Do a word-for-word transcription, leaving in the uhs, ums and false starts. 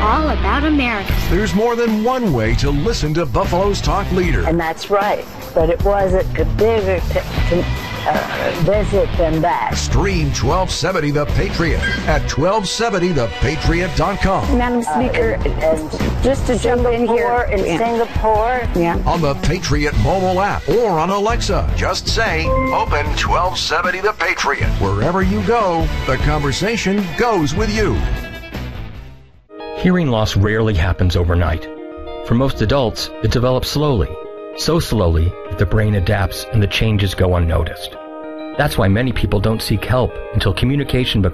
all about America. There's more than one way to listen to Buffalo's talk leader. And that's right, but it wasn't a bigger t- t- uh, visit than that. Stream twelve seventy The Patriot at twelve seventy the patriot dot com. Madam Speaker, Uh, and, and just to jump in here. in yeah. Singapore. Yeah. On the Patriot mobile app or on Alexa. Just say, open twelve seventy The Patriot. Wherever you go, the conversation goes with you. Hearing loss rarely happens overnight. For most adults, it develops slowly. So slowly that the brain adapts and the changes go unnoticed. That's why many people don't seek help until communication becomes